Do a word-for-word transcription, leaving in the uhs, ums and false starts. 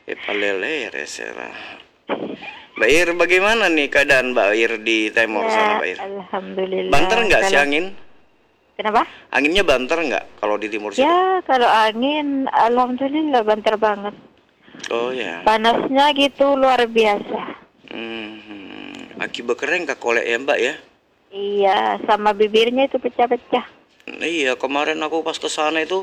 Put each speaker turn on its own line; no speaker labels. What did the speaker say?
Eh, palele resera. Mbak Ir, bagaimana nih keadaan Mbak Ir di Timor sana,
Ya,
Mbak Ir? Banter
alhamdulillah.
nggak si
Kalau
angin?
kenapa?
Anginnya banter nggak kalau di timur situ?
Ya, kalau angin, alhamdulillah banter banget.
Oh ya.
Panasnya gitu luar biasa.
Hmm, akibat keren kak kolek ya Mbak ya?
Iya, sama bibirnya itu pecah-pecah.
Iya, kemarin aku pas ke sana itu